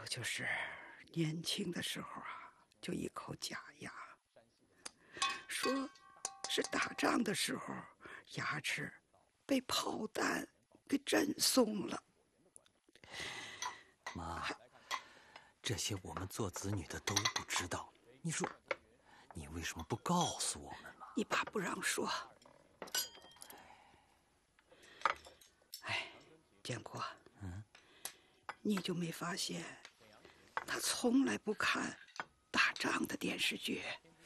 就是年轻的时候啊，就一口假牙，说是打仗的时候牙齿被炮弹给震松了。 妈，这些我们做子女的都不知道，你说你为什么不告诉我们嘛？ 你爸不让说。哎，建国，你就没发现他从来不看打仗的电视剧？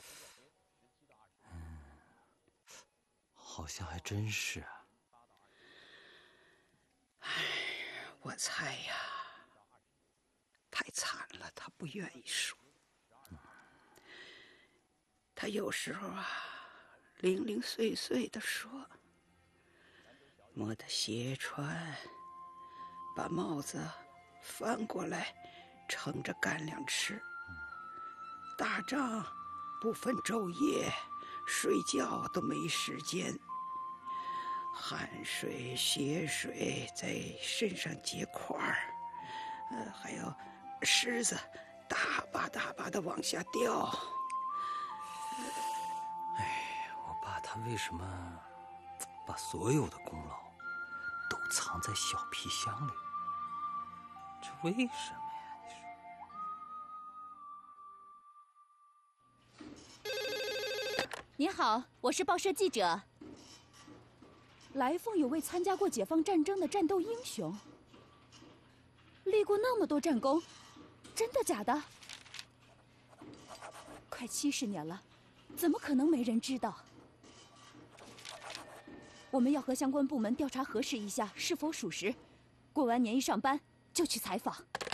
好像还真是啊。 我猜呀，太惨了，他不愿意说。他有时候啊，零零碎碎地说，摸着鞋穿，把帽子翻过来盛着干粮吃。打仗不分昼夜，睡觉都没时间，汗水血水在身上结块儿，还有虱子大把大把的往下掉。 我爸他为什么把所有的功劳都藏在小皮箱里？这为什么呀？你说。 您好，我是报社记者。来凤有位参加过解放战争的战斗英雄，立过那么多战功，真的假的？快70年了，怎么可能没人知道？我们要和相关部门调查核实一下是否属实，过完年一上班就去采访。